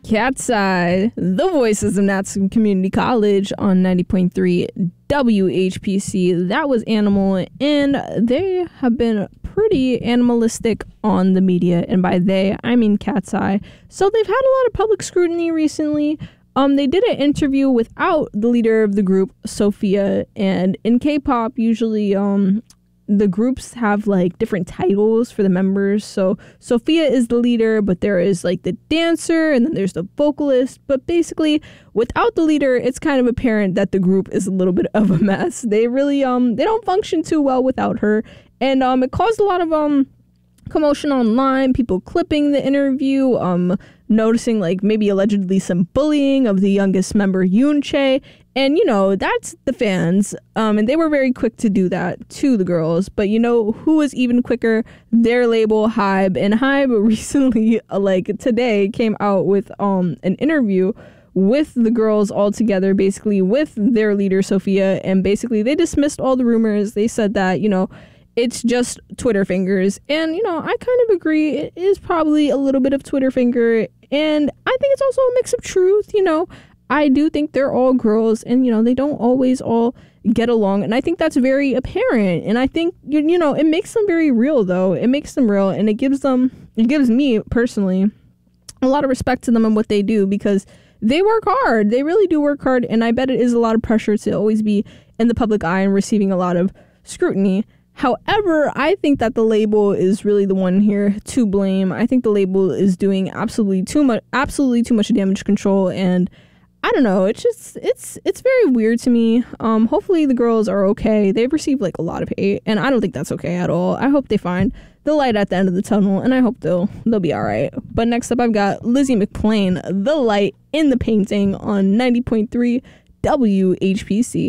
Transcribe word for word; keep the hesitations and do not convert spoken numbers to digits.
Cat's Eye, the voices of Natson Community College on ninety point three W H P C. That was Animal, and they have been pretty animalistic on the media, and by they, I mean Cat's Eye. So they've had a lot of public scrutiny recently. Um, they did an interview without the leader of the group, Sophia, and in K-pop, usually, um, the groups have like different titles for the members. So Sophia is the leader, but there is like the dancer and then there's the vocalist. But basically, without the leader, it's kind of apparent that the group is a little bit of a mess. They really um they don't function too well without her, and um it caused a lot of um commotion online. People clipping the interview, um noticing like maybe allegedly some bullying of the youngest member, Yoon Chae. And, you know, that's the fans. Um, and they were very quick to do that to the girls. But, you know, who was even quicker? Their label, Hybe. And Hybe recently, uh, like today, came out with um an interview with the girls all together, basically with their leader, Sophia. And basically they dismissed all the rumors. They said that, you know, it's just Twitter fingers. And, you know, I kind of agree. It is probably a little bit of Twitter finger. And I think it's also a mix of truth, you know. I do think they're all girls, and, you know, they don't always all get along. And I think that's very apparent. And I think, you, you know, it makes them very real, though. It makes them real, and it gives them, it gives me personally a lot of respect to them and what they do, because they work hard. They really do work hard. And I bet it is a lot of pressure to always be in the public eye and receiving a lot of scrutiny. However, I think that the label is really the one here to blame. I think the label is doing absolutely too much, absolutely too much damage control, and I don't know. It's just, it's, it's very weird to me. Um, hopefully the girls are okay. They've received like a lot of hate, and I don't think that's okay at all. I hope they find the light at the end of the tunnel, and I hope they'll, they'll be all right. But next up, I've got Lizzie McPlain, The Light in the Painting on ninety point three W H P C.